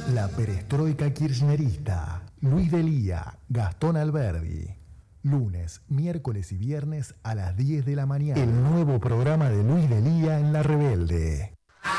La perestroika kirchnerista. Luis Delía, Gastón Alberdi. Lunes, miércoles y viernes a las 10 de la mañana. El nuevo programa de Luis Delía en La Rebelde.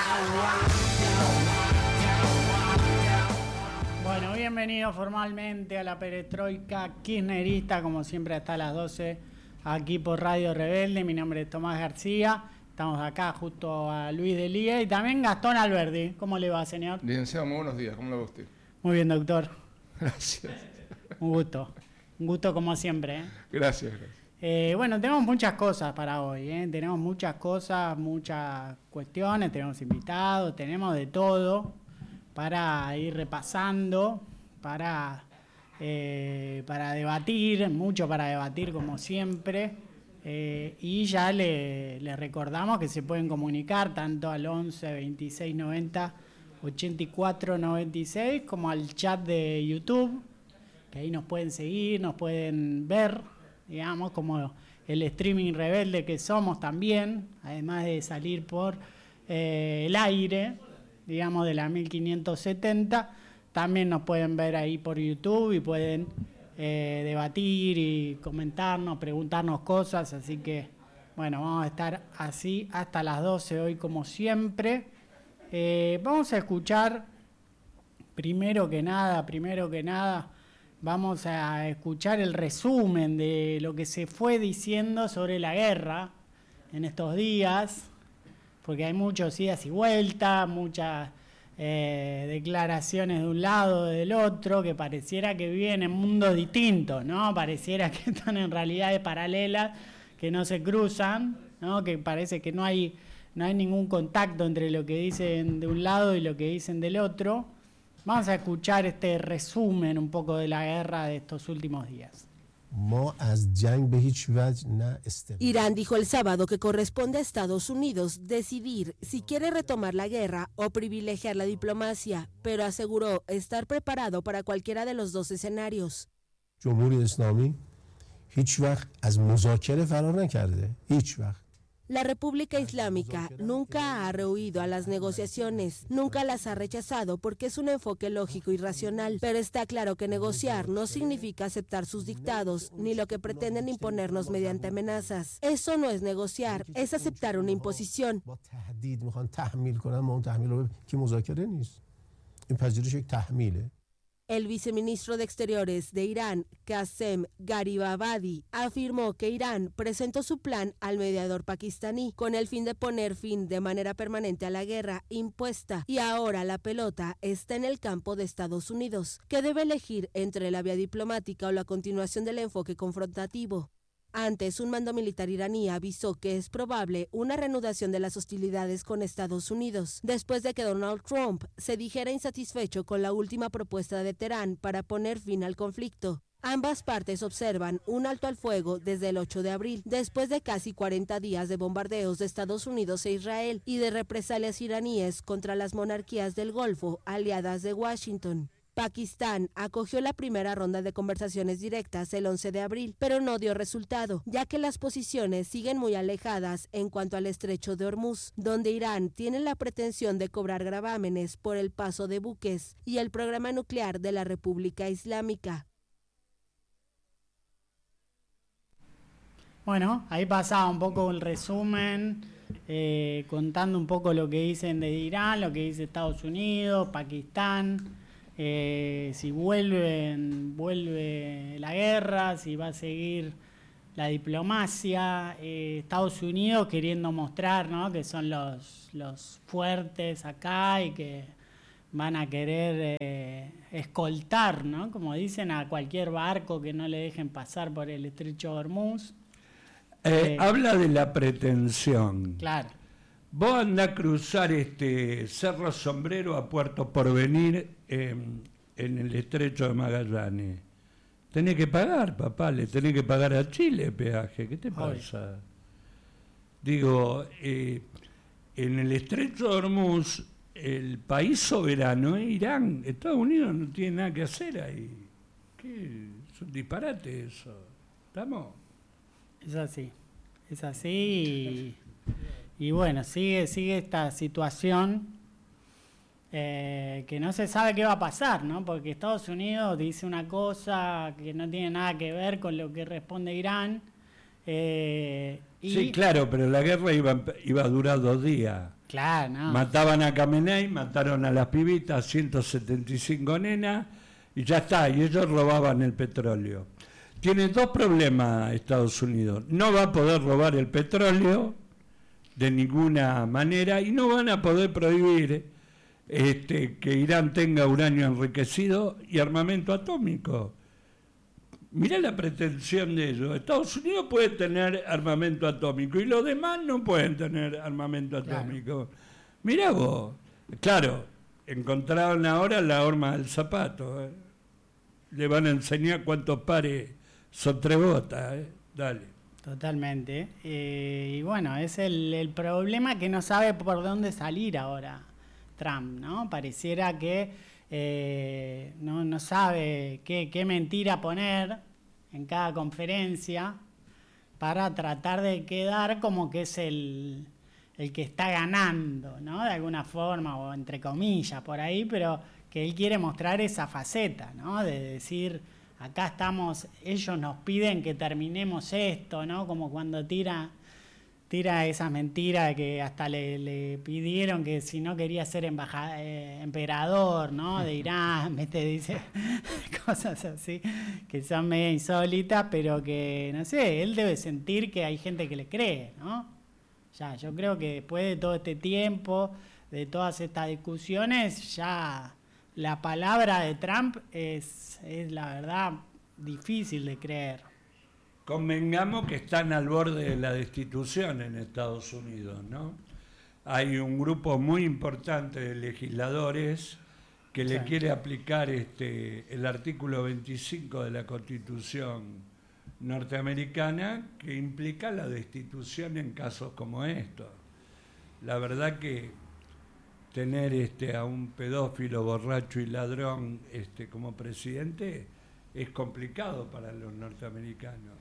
Bueno, bienvenido formalmente a la perestroika kirchnerista, como siempre hasta las 12, aquí por Radio Rebelde. Mi nombre es Tomás García. Estamos acá justo a Luis Delía y también Gastón Alberdi. ¿Cómo le va, señor? Licenciado, muy buenos días. ¿Cómo le va usted? Muy bien, doctor. Gracias. Un gusto como siempre, ¿eh? Gracias. Bueno, tenemos muchas cosas para hoy, ¿eh? Tenemos muchas cosas, muchas cuestiones, tenemos invitados, tenemos de todo para ir repasando, para debatir, mucho para debatir como siempre. Y ya le recordamos que se pueden comunicar tanto al 11 26 90 84 96 como al chat de YouTube, que ahí nos pueden seguir, nos pueden ver, digamos, como el streaming rebelde que somos también, además de salir por el aire, digamos, de la 1570, también nos pueden ver ahí por YouTube y pueden debatir y comentarnos, preguntarnos cosas, así que, bueno, vamos a estar así hasta las 12 hoy como siempre. Vamos a escuchar, primero que nada, vamos a escuchar el resumen de lo que se fue diciendo sobre la guerra en estos días, porque hay muchos idas y vueltas, muchas declaraciones de un lado, del otro, que pareciera que viven en mundos distintos, ¿no? Pareciera que están en realidades paralelas, que no se cruzan, ¿no? Que parece que no hay ningún contacto entre lo que dicen de un lado y lo que dicen del otro. Vamos a escuchar este resumen un poco de la guerra de estos últimos días. Irán dijo el sábado que corresponde a Estados Unidos decidir si quiere retomar la guerra o privilegiar la diplomacia, pero aseguró estar preparado para cualquiera de los dos escenarios. La República Islámica nunca ha rehuido a las negociaciones, nunca las ha rechazado porque es un enfoque lógico y racional, pero está claro que negociar no significa aceptar sus dictados, ni lo que pretenden imponernos mediante amenazas. Eso no es negociar, es aceptar una imposición. El viceministro de Exteriores de Irán, Qasem Garibabadi, afirmó que Irán presentó su plan al mediador pakistaní con el fin de poner fin de manera permanente a la guerra impuesta y ahora la pelota está en el campo de Estados Unidos, que debe elegir entre la vía diplomática o la continuación del enfoque confrontativo. Antes, un mando militar iraní avisó que es probable una reanudación de las hostilidades con Estados Unidos, después de que Donald Trump se dijera insatisfecho con la última propuesta de Teherán para poner fin al conflicto. Ambas partes observan un alto al fuego desde el 8 de abril, después de casi 40 días de bombardeos de Estados Unidos e Israel y de represalias iraníes contra las monarquías del Golfo, aliadas de Washington. Pakistán acogió la primera ronda de conversaciones directas el 11 de abril, pero no dio resultado, ya que las posiciones siguen muy alejadas en cuanto al estrecho de Hormuz, donde Irán tiene la pretensión de cobrar gravámenes por el paso de buques y el programa nuclear de la República Islámica. Bueno, ahí pasaba un poco el resumen, contando un poco lo que dicen de Irán, lo que dice Estados Unidos, Pakistán. Si vuelve la guerra, si va a seguir la diplomacia, Estados Unidos queriendo mostrar, ¿no?, que son los fuertes acá y que van a querer escoltar, ¿no?, como dicen, a cualquier barco que no le dejen pasar por el estrecho de Hormuz. Habla de la pretensión. Claro. Vos andás a cruzar Cerro Sombrero a Puerto Porvenir en el estrecho de Magallanes. Tenés que pagar, papá, le tenés que pagar a Chile peaje. ¿Qué te pasa? Digo, en el estrecho de Hormuz, el país soberano es Irán. Estados Unidos no tiene nada que hacer ahí. ¿Qué? Es un disparate eso. ¿Estamos? Es así y bueno, sigue esta situación que no se sabe qué va a pasar, ¿no? Porque Estados Unidos dice una cosa que no tiene nada que ver con lo que responde Irán. Sí, claro, pero la guerra iba a durar 2 días. Claro, no. Mataban a Khamenei, mataron a las pibitas, 175 nenas, y ya está, y ellos robaban el petróleo. Tiene 2 problemas Estados Unidos. No va a poder robar el petróleo de ninguna manera y no van a poder prohibir que Irán tenga uranio enriquecido y armamento atómico. Mirá la pretensión de ellos. Estados Unidos puede tener armamento atómico y los demás no pueden tener armamento atómico. Claro. Mirá vos. Claro, encontraron ahora la horma del zapato. Le van a enseñar cuántos pares son 3 botas. Dale. Totalmente. Y bueno, es el problema que no sabe por dónde salir ahora Trump, ¿no? Pareciera que no sabe qué mentira poner en cada conferencia para tratar de quedar como que es el que está ganando, ¿no? De alguna forma, o entre comillas, por ahí, pero que él quiere mostrar esa faceta, ¿no? De decir, acá estamos, ellos nos piden que terminemos esto, ¿no? Como cuando tira esas mentiras de que hasta le pidieron que si no quería ser emperador, ¿no? De Irán, ¿viste? Dice cosas así que son medio insólitas, pero que, no sé, él debe sentir que hay gente que le cree, ¿no? Ya, yo creo que después de todo este tiempo, de todas estas discusiones, ya la palabra de Trump es la verdad difícil de creer. Convengamos que están al borde de la destitución en Estados Unidos, ¿no? Hay un grupo muy importante de legisladores que le quiere aplicar el artículo 25 de la Constitución norteamericana, que implica la destitución en casos como estos. La verdad que tener a un pedófilo, borracho y ladrón como presidente es complicado para los norteamericanos.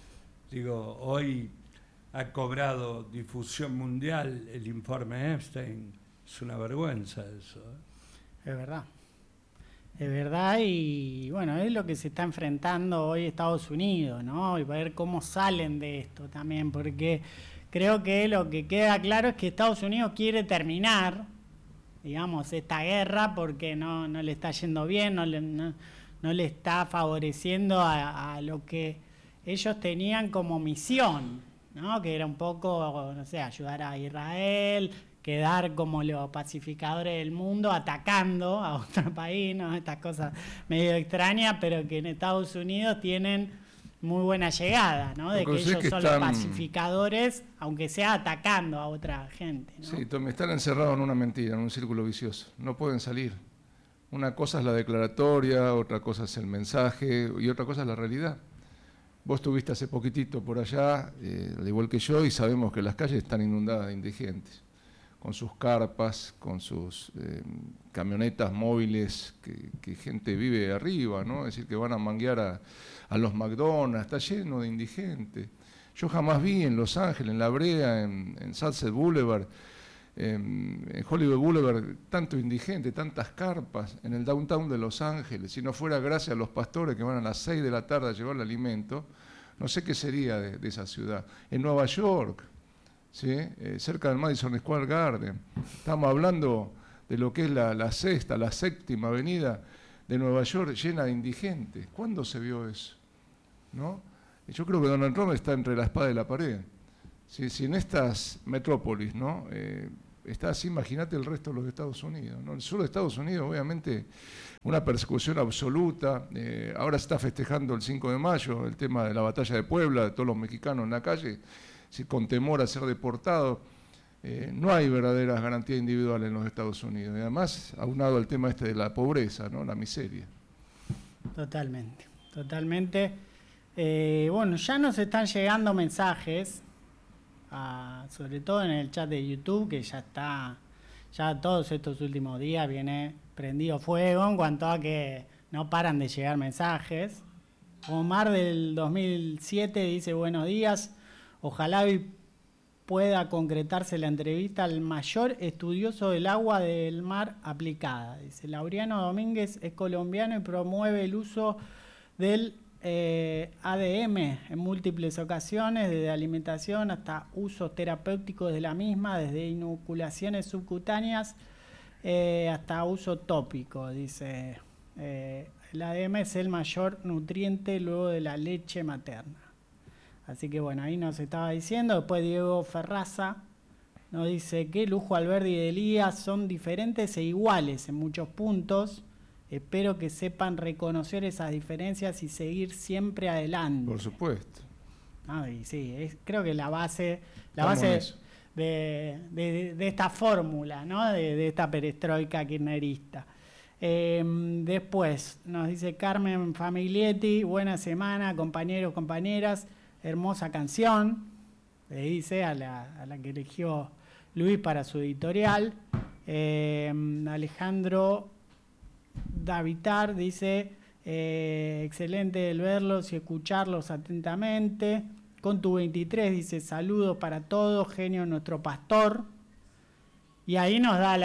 Digo, hoy ha cobrado difusión mundial el informe Epstein. Es una vergüenza eso. Es verdad. Es verdad, y bueno, es lo que se está enfrentando hoy Estados Unidos, ¿no? Y ver cómo salen de esto también, porque creo que lo que queda claro es que Estados Unidos quiere terminar, digamos, esta guerra porque no le está yendo bien, no le está favoreciendo a lo que ellos tenían como misión, ¿no? Que era un poco, no sé, ayudar a Israel, quedar como los pacificadores del mundo atacando a otro país, ¿no? Estas cosas medio extrañas, pero que en Estados Unidos tienen muy buena llegada, ¿no? De que ellos son los pacificadores, aunque sea atacando a otra gente, ¿no? Sí, están encerrados en una mentira, en un círculo vicioso. No pueden salir. Una cosa es la declaratoria, otra cosa es el mensaje y otra cosa es la realidad. Vos estuviste hace poquitito por allá, al igual que yo, y sabemos que las calles están inundadas de indigentes, con sus carpas, con sus camionetas móviles, que gente vive arriba, ¿no? Es decir, que van a manguear a los McDonald's, está lleno de indigentes. Yo jamás vi en Los Ángeles, en La Brea, en Sunset Boulevard, en Hollywood Boulevard, tanto indigente, tantas carpas en el downtown de Los Ángeles. Si no fuera gracias a los pastores que van a las 6 de la tarde a llevar el alimento, no sé qué sería de esa ciudad. En Nueva York, ¿sí? Cerca del Madison Square Garden, estamos hablando de lo que es la séptima avenida de Nueva York llena de indigentes. ¿Cuándo se vio eso? ¿No? Yo creo que Donald Trump está entre la espada y la pared. Si en estas metrópolis, ¿no? Está así, imagínate el resto de los Estados Unidos, ¿no? El sur de Estados Unidos, obviamente, una persecución absoluta. Ahora se está festejando el 5 de mayo, el tema de la batalla de Puebla, de todos los mexicanos en la calle, con temor a ser deportados. No hay verdaderas garantías individuales en los Estados Unidos. Y además, aunado al tema de la pobreza, ¿no? La miseria. Totalmente, totalmente. Bueno, ya nos están llegando mensajes, sobre todo en el chat de YouTube, que ya todos estos últimos días viene prendido fuego en cuanto a que no paran de llegar mensajes. Omar del 2007 dice: buenos días, ojalá pueda concretarse la entrevista al mayor estudioso del agua del mar aplicada. Dice, Laureano Domínguez es colombiano y promueve el uso del ADM en múltiples ocasiones, desde alimentación hasta usos terapéuticos de la misma, desde inoculaciones subcutáneas hasta uso tópico. Dice, el ADM es el mayor nutriente luego de la leche materna. Así que bueno, ahí nos estaba diciendo. Después Diego Ferraza nos dice que Lujo Alberdi y Delía son diferentes e iguales en muchos puntos. Espero que sepan reconocer esas diferencias y seguir siempre adelante. Por supuesto. Y sí, creo que la base de esta fórmula, ¿no? de esta perestroika kirchnerista. Después nos dice Carmen Famiglietti, buena semana, compañeros, compañeras. Hermosa canción, le dice a la que eligió Luis para su editorial. Alejandro Davitar dice, excelente el verlos y escucharlos atentamente. Con tu 23 dice, saludos para todos, genio nuestro pastor. Y ahí nos da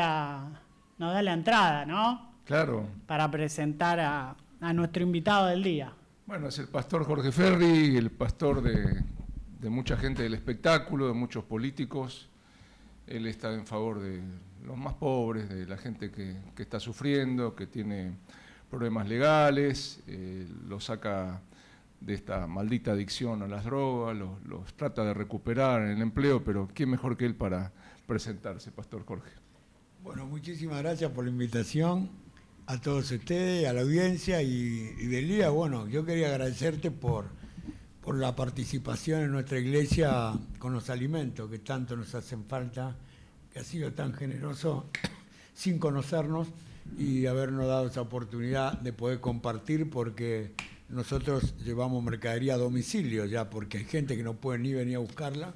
la entrada, ¿no? Claro. Para presentar a nuestro invitado del día. Bueno, es el pastor Jorge Ferri, el pastor de mucha gente del espectáculo, de muchos políticos. Él está en favor de los más pobres, de la gente que está sufriendo, que tiene problemas legales, los saca de esta maldita adicción a las drogas, los trata de recuperar en el empleo, pero ¿quién mejor que él para presentarse, pastor Jorge? Bueno, muchísimas gracias por la invitación a todos ustedes, a la audiencia y Delía. Bueno, yo quería agradecerte por la participación en nuestra iglesia con los alimentos que tanto nos hacen falta, que ha sido tan generoso sin conocernos y habernos dado esa oportunidad de poder compartir, porque nosotros llevamos mercadería a domicilio ya, porque hay gente que no puede ni venir a buscarla,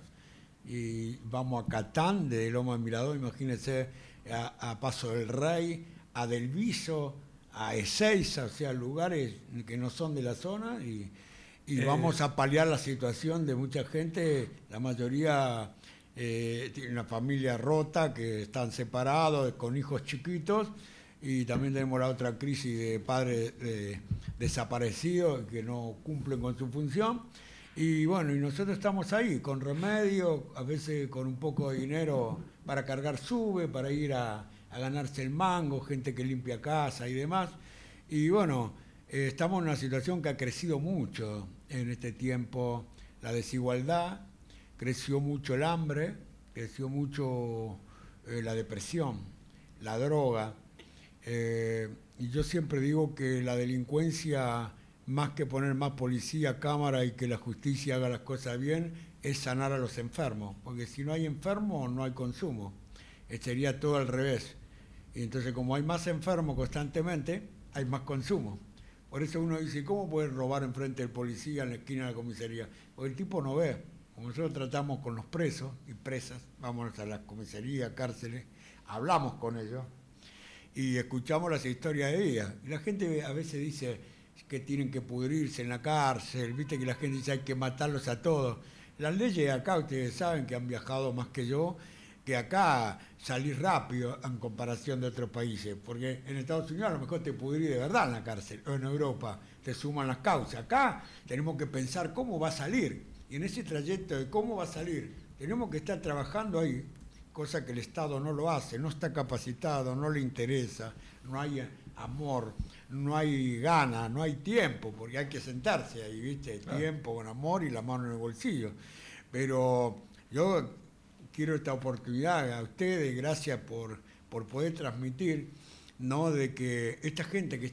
y vamos a Catán, desde Loma de Mirador, imagínense, a Paso del Rey, a Del Viso, a Ezeiza, o sea, lugares que no son de la zona, y vamos a paliar la situación de mucha gente. La mayoría tiene una familia rota, que están separados, con hijos chiquitos, y también tenemos la otra crisis de padres desaparecidos que no cumplen con su función. Y bueno, y nosotros estamos ahí, con remedio, a veces con un poco de dinero para cargar sube, para ir a ganarse el mango, gente que limpia casa y demás. Y bueno, estamos en una situación que ha crecido mucho en este tiempo, la desigualdad, creció mucho el hambre, creció mucho la depresión, la droga. Y yo siempre digo que la delincuencia, más que poner más policía, cámara y que la justicia haga las cosas bien, es sanar a los enfermos, porque si no hay enfermos no hay consumo. Sería todo al revés. Y entonces, como hay más enfermos constantemente, hay más consumo. Por eso uno dice, ¿cómo puede robar enfrente del policía en la esquina de la comisaría? Porque el tipo no ve. Como nosotros tratamos con los presos y presas, vamos a las comisarías, cárceles, hablamos con ellos y escuchamos las historias de ellas. Y la gente a veces dice que tienen que pudrirse en la cárcel, viste que la gente dice hay que matarlos a todos. Las leyes de acá, ustedes saben que han viajado más que yo, que acá salís rápido en comparación de otros países, porque en Estados Unidos a lo mejor te pudrís de verdad en la cárcel, o en Europa te suman las causas. Acá tenemos que pensar cómo va a salir, y en ese trayecto de cómo va a salir, tenemos que estar trabajando ahí, cosa que el Estado no lo hace, no está capacitado, no le interesa, no hay amor, no hay ganas, no hay tiempo, porque hay que sentarse ahí, ¿viste? Claro. Tiempo con amor y la mano en el bolsillo. Pero yo quiero esta oportunidad a ustedes, gracias por poder transmitir, ¿no? De que esta gente que